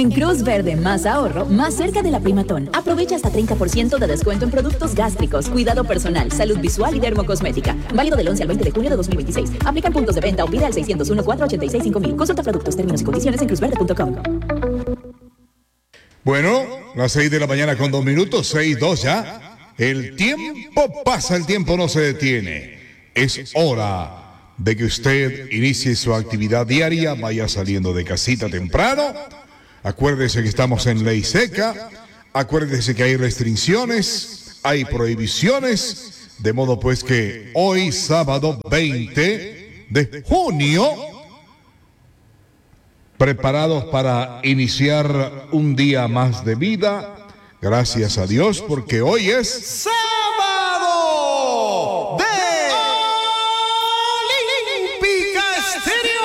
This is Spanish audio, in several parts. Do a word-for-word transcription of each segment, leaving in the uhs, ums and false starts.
En Cruz Verde, más ahorro, más cerca de la Primatón. Aprovecha hasta treinta por ciento de descuento en productos gástricos, cuidado personal, salud visual y dermocosmética. Válido del once al veinte de junio de dos mil veintiséis. Aplican puntos de venta o pide al seiscientos uno, cuatrocientos ochenta y seis, cinco mil. Consulta productos, términos y condiciones en cruz verde punto com. Bueno, las seis de la mañana con dos minutos, seis, dos ya. El tiempo pasa, el tiempo no se detiene. Es hora de que usted inicie su actividad diaria, vaya saliendo de casita temprano. Acuérdese que estamos en ley seca, acuérdese que hay restricciones, hay prohibiciones, de modo pues que hoy, sábado veinte de junio, preparados para iniciar un día más de vida, gracias a Dios, porque hoy es sábado de Olímpica Estéreo.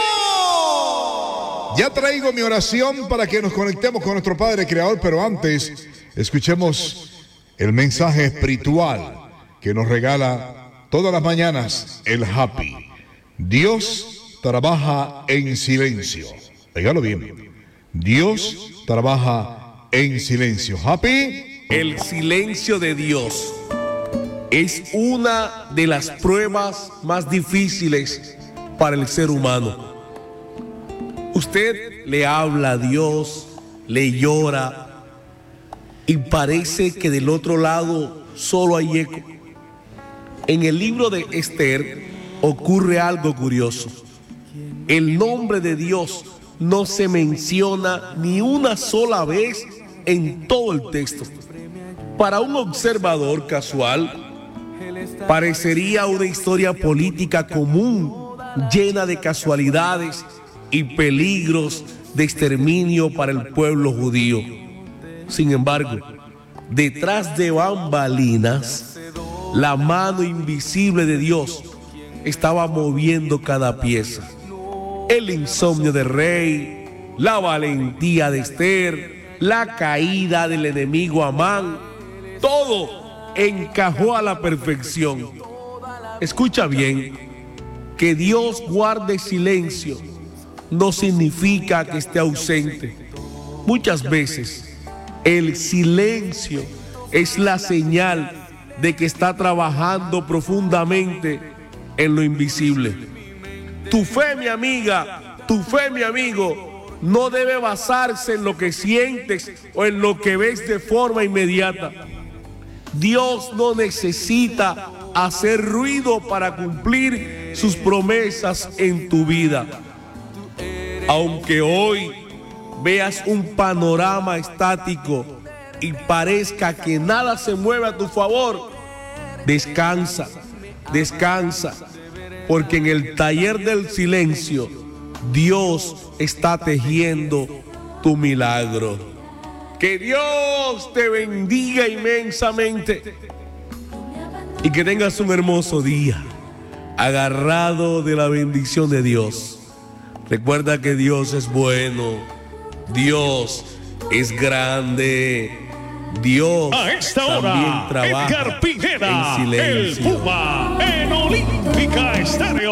Ya traigo mi oración para que nos conectemos con nuestro Padre Creador, pero antes escuchemos el mensaje espiritual que nos regala todas las mañanas el Happy. Dios trabaja en silencio. Oígalo bien. Dios trabaja en silencio. Happy. El silencio de Dios es una de las pruebas más difíciles para el ser humano. Usted le habla a Dios, le llora y parece que del otro lado solo hay eco. En el libro de Esther ocurre algo curioso. El nombre de Dios no se menciona ni una sola vez en todo el texto. Para un observador casual, parecería una historia política común, llena de casualidades y peligros de exterminio para el pueblo judío. Sin embargo, detrás de bambalinas, la mano invisible de Dios estaba moviendo cada pieza. El insomnio del rey, la valentía de Esther, la caída del enemigo Amán, todo encajó a la perfección. Escucha bien, que Dios guarde silencio no significa que esté ausente. Muchas veces el silencio es la señal de que está trabajando profundamente en lo invisible. Tu fe, mi amiga, tu fe, mi amigo, no debe basarse en lo que sientes o en lo que ves de forma inmediata. Dios no necesita hacer ruido para cumplir sus promesas en tu vida. Aunque hoy veas un panorama estático y parezca que nada se mueve a tu favor, descansa, descansa, porque en el taller del silencio Dios está tejiendo tu milagro. Que Dios te bendiga inmensamente y que tengas un hermoso día, agarrado de la bendición de Dios. Recuerda que Dios es bueno, Dios es grande, Dios a esta también hora, trabaja Edgar Pineda, en silencio. el Puma, en Olímpica Estéreo.